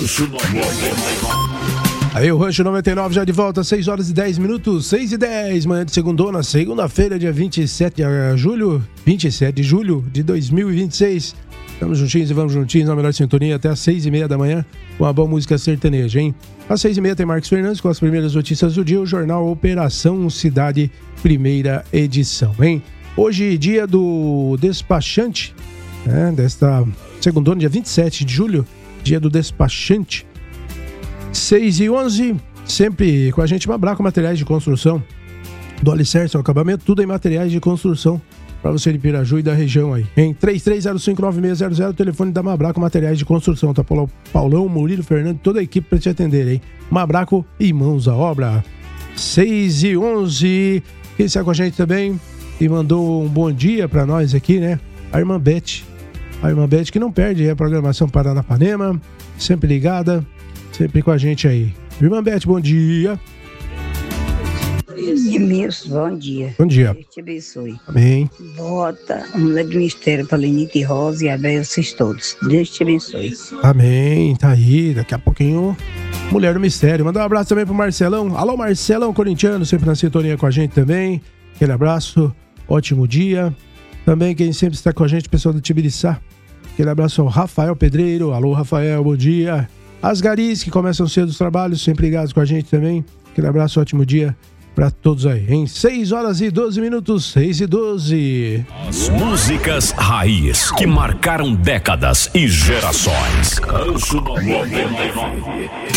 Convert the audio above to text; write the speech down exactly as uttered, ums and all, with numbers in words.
Aí o Rancho noventa e nove já de volta, seis horas e dez minutos, seis e dez, manhã de segundona, segunda-feira, dia vinte e sete de julho, vinte e sete de julho de dois mil e vinte e seis. Estamos juntinhos e vamos juntinhos na melhor sintonia até às seis e meia da manhã com a boa música sertaneja, hein? Às seis e meia tem Marcos Fernandes com as primeiras notícias do dia, o jornal Operação Cidade, primeira edição, hein? Hoje, dia do despachante, né? Desta segundona, dia vinte e sete de julho, dia do despachante. seis e onze, sempre com a gente, Mabraco Materiais de Construção, do alicerce ao acabamento, tudo em materiais de construção, para você de Piraju e da região aí. Em três três zero cinco nove seis zero zero, telefone da Mabraco Materiais de Construção, tá? Paulão, Murilo, Fernando, toda a equipe para te atender, hein? Mabraco e mãos à obra. seis e onze, quem está com a gente também e mandou um bom dia para nós aqui, né? A irmã Beth, a irmã Beth que não perde a programação Paranapanema, sempre ligada, sempre com a gente aí. Irmã Beth, bom dia. Emilson, bom dia. Bom dia. Deus te abençoe. Amém. Bota um mulher do mistério para Lenita Rosa e a Bel, vocês todos. Deus te abençoe. Amém, tá aí. Daqui a pouquinho, Mulher do Mistério. Mandar um abraço também pro Marcelão. Alô, Marcelão corintiano, sempre na sintonia com a gente também. Aquele abraço, ótimo dia. Também quem sempre está com a gente, pessoal do Tibiriçá. Aquele abraço ao Rafael Pedreiro. Alô, Rafael, bom dia. As garis que começam cedo os trabalhos, sempre ligados com a gente também. Aquele abraço, ótimo dia para todos aí. Em seis horas e doze minutos, seis e doze. As músicas raiz que marcaram décadas e gerações. Rancho noventa e nove.